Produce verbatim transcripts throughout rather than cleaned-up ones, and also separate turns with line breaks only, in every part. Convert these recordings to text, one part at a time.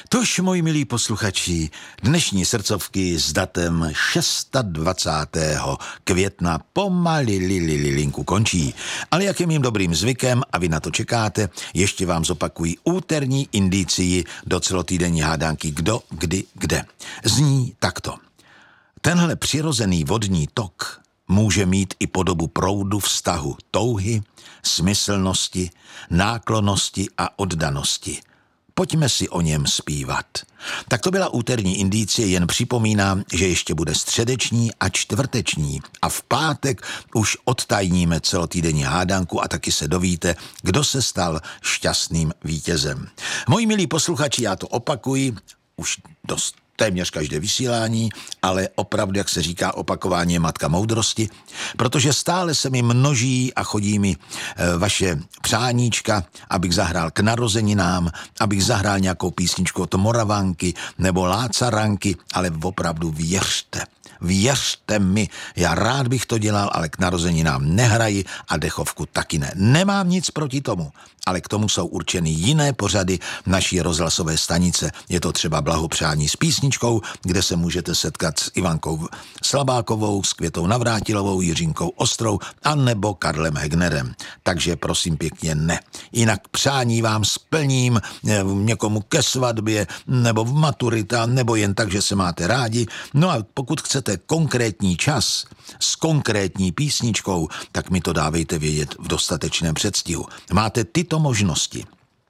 Tož, moji milí posluchači, dnešní srdcovky s datem dvacátého šestého května pomali li, li, li, linku končí. Ale jak je mým dobrým zvykem, a vy na to čekáte, ještě vám zopakují úterní indicii do celotýdenní hádánky Kdo, kdy, kde. Zní takto. Tenhle přirozený vodní tok může mít i podobu proudu vztahu, touhy, smyslnosti, náklonnosti a oddanosti. Pojďme si o něm zpívat. Tak to byla úterní indicie, jen připomínám, že ještě bude středeční a čtvrteční a v pátek už odtajníme celotýdenní hádanku a taky se dovíte, kdo se stal šťastným vítězem. Moji milí posluchači, já to opakuji, už dost téměř každé vysílání, ale opravdu, jak se říká, opakování je matka moudrosti, protože stále se mi množí a chodí mi e, vaše přáníčka, abych zahrál k narozeninám, abych zahrál nějakou písničku od Moravanky nebo Lácaranky, ale opravdu věřte. Věřte mi, já rád bych to dělal, ale k narozeninám nehraji a dechovku taky ne. Nemám nic proti tomu, ale k tomu jsou určeny jiné pořady naší rozhlasové stanice. Je to třeba Blahopřání s písničkou, kde se můžete setkat s Ivankou Slabákovou, s Květou Navrátilovou, Jiřinkou Ostrou a nebo Karlem Hegnerem. Takže prosím pěkně ne. Jinak přání vám splním někomu ke svatbě, nebo v maturita, nebo jen tak, že se máte rádi. No a pokud chcete konkrétní čas s konkrétní písničkou, tak mi to dávejte vědět v dostatečném předstihu. Máte tyto možnosti.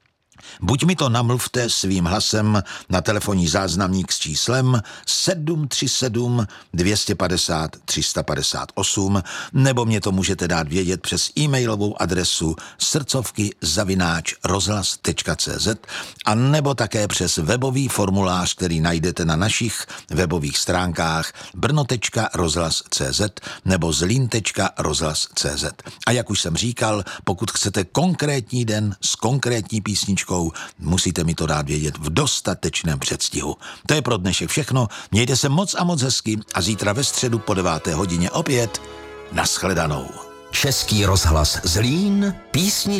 Buď mi to namluvte svým hlasem na telefonní záznamník s číslem sedm tři sedm dvě pět nula tři pět osm, nebo mě to můžete dát vědět přes e-mailovou adresu srdcovky zavináč rozhlas tečka cé zet a nebo také přes webový formulář, který najdete na našich webových stránkách brno tečka rozhlas tečka cé zet nebo zlín tečka rozhlas tečka cé zet. A jak už jsem říkal, pokud chcete konkrétní den s konkrétní písničkou, musíte mi to dát vědět v dostatečném předstihu. To je pro dnešek všechno, mějte se moc a moc hezky a zítra ve středu po deváté hodině opět nashledanou.
Český rozhlas Zlín, písničky